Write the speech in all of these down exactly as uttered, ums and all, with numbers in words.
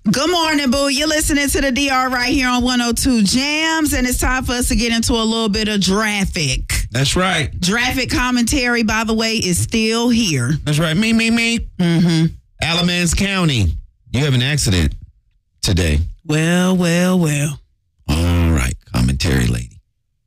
Good morning, boo. You're listening to the D R right here on one oh two Jams, and it's time for us to get into a little bit of traffic. That's right. Traffic commentary, by the way, is still here. That's right. Me, me, me. Mm-hmm. Alamance County. You have an accident today. Well, well, well. All right. Commentary lady.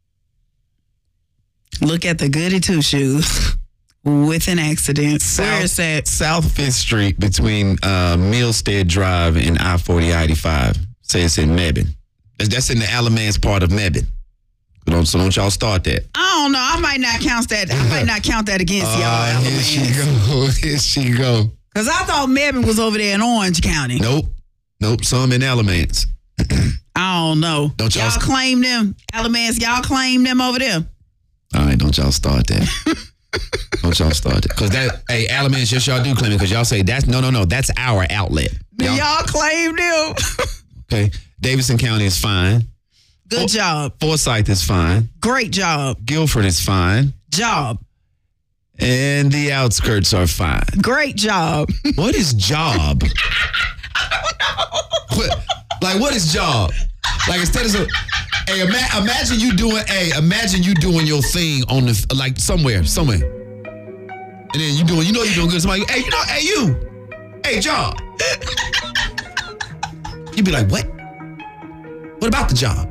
Look at the goody two shoes with an accident. South, Where is that? South Fifth Street between uh, Millstead Drive and I forty I eighty-five. Say it's in Mebane. That's, that's in the Alamance part of Mebane. Don't, so don't y'all start that. I don't know. I might not count that. I might not count that against uh, y'all. Here she go. Here she go. Because I thought Mebane was over there in Orange County. Nope. Nope. Some in Alamance. I don't know. Don't y'all, y'all st- claim them? Alamance, y'all claim them over there? All right. Don't y'all start that. Don't y'all start that. Because that, hey, Alamance, yes, y'all do claim it. Because y'all say, that's, no, no, no. That's our outlet. Do y'all, y'all claim them? Okay. Davidson County is fine. Good For- job. Forsyth is fine. Great job. Guilford is fine. Job. And the outskirts are fine. Great job. What is job? I don't know. What, like, what is job? Like, instead of, hey, ima- imagine you doing, hey, imagine you doing your thing on the, like, somewhere, somewhere. And then you doing, you know you're doing good. Somebody, hey, you know, hey, you. Hey, job. You'd be like, what? What about the job?